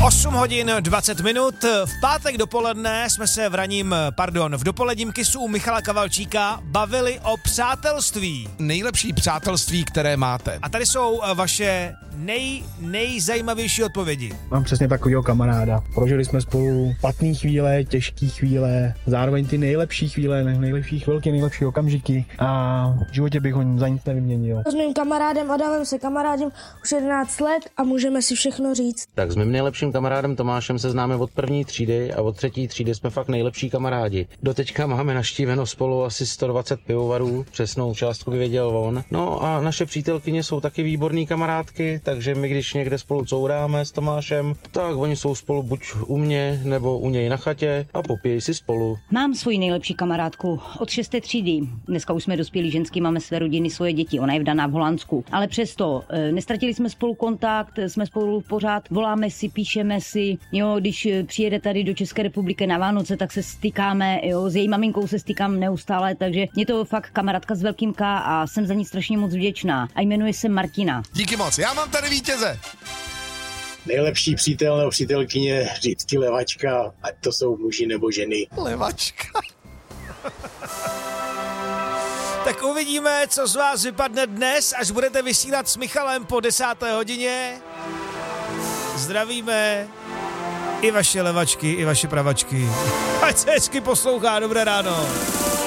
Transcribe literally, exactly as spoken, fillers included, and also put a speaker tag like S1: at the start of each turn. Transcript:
S1: osm hodin dvacet minut. V pátek dopoledne jsme se v raním, pardon, v dopoledním kisu u Michala Kavalčíka bavili o přátelství.
S2: Nejlepší přátelství, které máte.
S1: A tady jsou vaše nej, nejzajímavější odpovědi.
S3: Mám přesně takovýho kamaráda. Prožili jsme spolu špatné chvíle, těžké chvíle, zároveň ty nejlepší chvíle, nejlepší chvilky, nejlepší okamžiky a v životě bych ho za nic nevyměnil.
S4: S mým kamarádem Adamem se kamarádím už jedenáct let a můžeme si všechno říct.
S5: Tak s mým nejlepším kamarádem Tomášem se známe od první třídy a od třetí třídy jsme fakt nejlepší kamarádi. Doteďka máme naštíveno spolu asi sto dvacet pivovarů, přesnou částku vyvěděl on. No a naše přítelkyně jsou taky výborný kamarádky, takže my když někde spolu couráme s Tomášem, tak oni jsou spolu buď u mě nebo u něj na chatě a popíjí si spolu.
S6: Mám svoji nejlepší kamarádku od šesté třídy. Dneska už jsme dospělí ženský, máme své rodiny, svoje děti, ona je vdaná v Holandsku. Ale přesto e, nestratili jsme spolu kontakt, jsme spolu pořád, voláme si, píšeme si. Jo, když přijede tady do České republiky na Vánoce, tak se stykáme, jo, s její maminkou se stykám neustále, takže je to fakt kamarádka s velkým K a jsem za ní strašně moc vděčná. A jmenuje se Martina.
S2: Díky moc, já mám tady vítěze.
S7: Nejlepší přítel nebo přítelkyně, vždycky levačka, ať to jsou muži nebo ženy.
S2: Levačka.
S1: Tak uvidíme, co z vás vypadne dnes, až budete vysílat s Michalem po desáté hodině. Zdravíme i vaše levačky, i vaše pravačky. Ať se hezky poslouchá, dobré ráno.